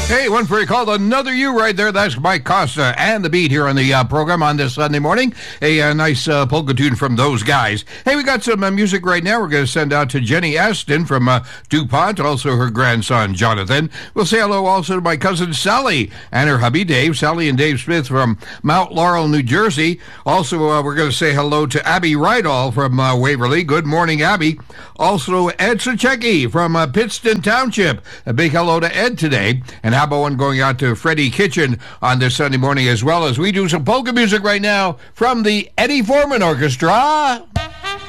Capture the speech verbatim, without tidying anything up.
Hey, one for you called Another You right there. That's Mike Costa and the Beat here on the uh, program on this Sunday morning. A, uh nice uh, polka tune from those guys. Hey, we got some uh, music right now. We're going to send out to Jenny Aston from uh, DuPont, also her grandson, Jonathan. We'll say hello also to my cousin Sally and her hubby, Dave. Sally and Dave Smith from Mount Laurel, New Jersey. Also, uh, we're going to say hello to Abby Rydall from uh, Waverly. Good morning, Abby. Also, Ed Sachecki from uh, Pittston Township. A big hello to Ed today. And how about one going out to Freddie Kitchen on this Sunday morning, as well as we do some polka music right now from the Eddie Foreman Orchestra.